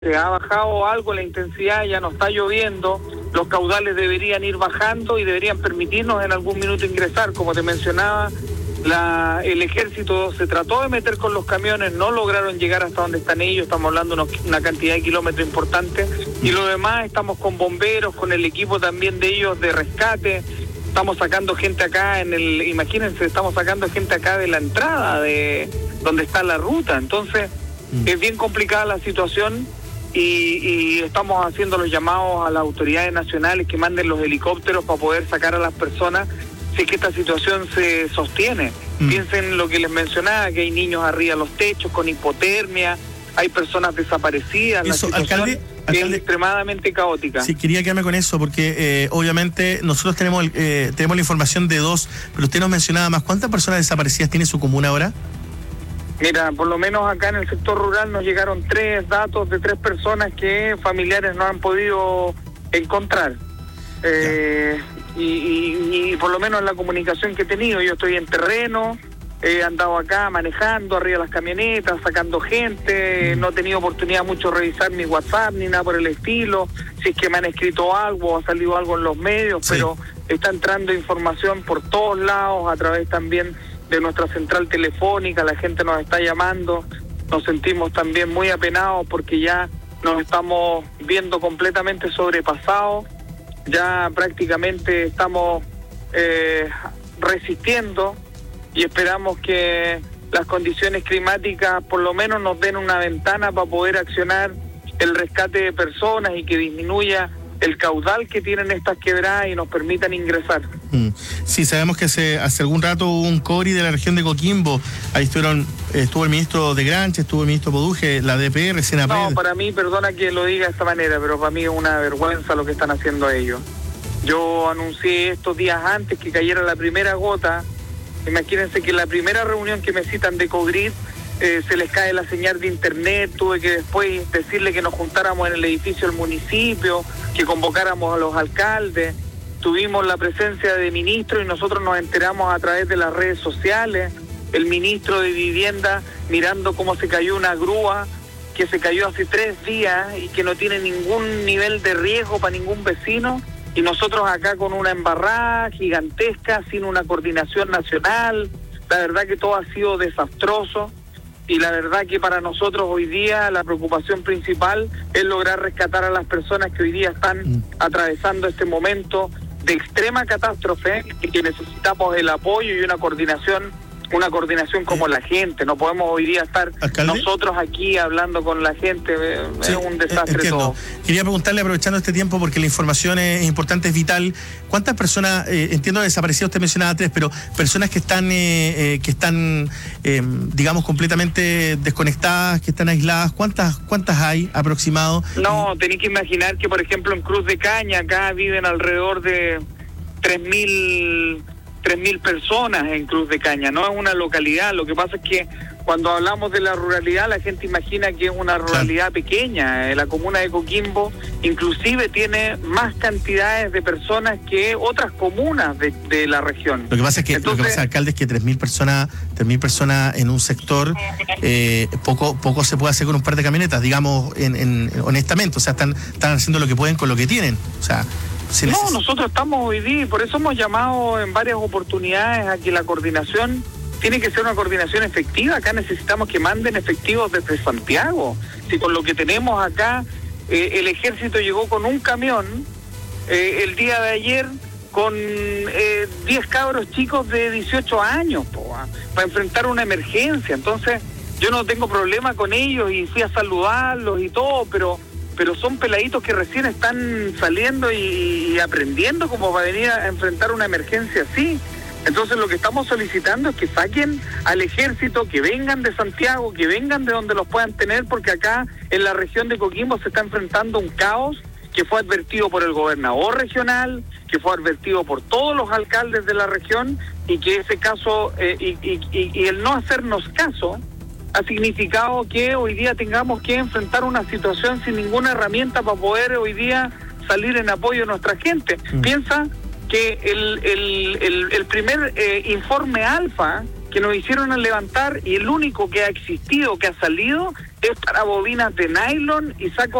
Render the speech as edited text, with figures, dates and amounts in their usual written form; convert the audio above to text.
Se ha bajado algo la intensidad, ya no está lloviendo, los caudales deberían ir bajando y deberían permitirnos en algún minuto ingresar. Como te mencionaba, el ejército se trató de meter con los camiones, no lograron llegar hasta donde están ellos, estamos hablando de una cantidad de kilómetros importante, y lo demás estamos con bomberos, con el equipo también de ellos de rescate. Estamos sacando gente acá imagínense, estamos sacando gente acá de la entrada de donde está la ruta, entonces es bien complicada la situación. Y estamos haciendo los llamados a las autoridades nacionales que manden los helicópteros para poder sacar a las personas si es que esta situación se sostiene. Piensen lo que les mencionaba, que hay niños arriba de los techos con hipotermia, hay personas desaparecidas. Eso, la situación alcalde, es extremadamente caótica. Sí, quería quedarme con eso porque obviamente nosotros tenemos la información de 2, pero usted nos mencionaba más. ¿Cuántas personas desaparecidas tiene su comuna ahora? Mira, por lo menos acá en el sector rural nos llegaron 3 datos de 3 personas que familiares no han podido encontrar. Y por lo menos en la comunicación que he tenido, yo estoy en terreno, he andado acá manejando arriba de las camionetas, sacando gente, no he tenido oportunidad mucho de revisar mi WhatsApp ni nada por el estilo, si es que me han escrito algo, ha salido algo en los medios, sí. Pero está entrando información por todos lados, a través también de nuestra central telefónica, la gente nos está llamando, nos sentimos también muy apenados porque ya nos estamos viendo completamente sobrepasados, ya prácticamente estamos resistiendo y esperamos que las condiciones climáticas por lo menos nos den una ventana para poder accionar el rescate de personas y que disminuya el caudal que tienen estas quebradas y nos permitan ingresar. Sí, sabemos que hace algún rato hubo un CORI de la región de Coquimbo, ahí estuvo el ministro de Granche, estuvo el ministro Poduje, la DPR, Senapred. No, para mí, perdona que lo diga de esta manera, pero para mí es una vergüenza lo que están haciendo ellos. Yo anuncié estos días antes que cayera la primera gota. Imagínense que en la primera reunión que me citan de Cogrid, se les cae la señal de internet, tuve que después decirle que nos juntáramos en el edificio del municipio, que convocáramos a los alcaldes, tuvimos la presencia de ministros y nosotros nos enteramos a través de las redes sociales, el ministro de Vivienda mirando cómo se cayó una grúa, que se cayó hace 3 días y que no tiene ningún nivel de riesgo para ningún vecino, y nosotros acá con una embarrada gigantesca, sin una coordinación nacional. La verdad que todo ha sido desastroso. Y la verdad que para nosotros hoy día la preocupación principal es lograr rescatar a las personas que hoy día están atravesando este momento de extrema catástrofe y que necesitamos el apoyo y una coordinación como la gente. No podemos hoy día estar ¿Alcalde? Nosotros aquí hablando con la gente, sí, es un desastre. Entiendo. Todo. Quería preguntarle, aprovechando este tiempo, porque la información es importante, es vital, ¿cuántas personas, entiendo desaparecidas, usted mencionaba 3, pero personas que están digamos, completamente desconectadas, que están aisladas, ¿cuántas hay aproximado? No, tenéis que imaginar que, por ejemplo, en Cruz de Caña, acá viven alrededor de 3.000 personas en Cruz de Caña, no es una localidad. Lo que pasa es que cuando hablamos de la ruralidad, la gente imagina que es una ruralidad pequeña. La comuna de Coquimbo inclusive tiene más cantidades de personas que otras comunas de la región. Lo que pasa es que, alcalde, es que 3.000 personas en un sector, poco se puede hacer con un par de camionetas, digamos, honestamente. O sea, están haciendo lo que pueden con lo que tienen. O sea, no, nosotros estamos hoy día, y por eso hemos llamado en varias oportunidades a que la coordinación tiene que ser una coordinación efectiva. Acá necesitamos que manden efectivos desde Santiago. Si con lo que tenemos acá, el ejército llegó con un camión el día de ayer con 10 cabros chicos de 18 años para enfrentar una emergencia. Entonces, yo no tengo problema con ellos y fui a saludarlos y todo, pero son peladitos que recién están saliendo y aprendiendo como para venir a enfrentar una emergencia así. Entonces lo que estamos solicitando es que saquen al ejército, que vengan de Santiago, que vengan de donde los puedan tener, porque acá en la región de Coquimbo se está enfrentando un caos que fue advertido por el gobernador regional, que fue advertido por todos los alcaldes de la región, y que ese caso, y el no hacernos caso, ha significado que hoy día tengamos que enfrentar una situación sin ninguna herramienta para poder hoy día salir en apoyo de nuestra gente. Piensa que el primer informe alfa que nos hicieron levantar, y el único que ha existido, que ha salido, es para bobinas de nylon y sacos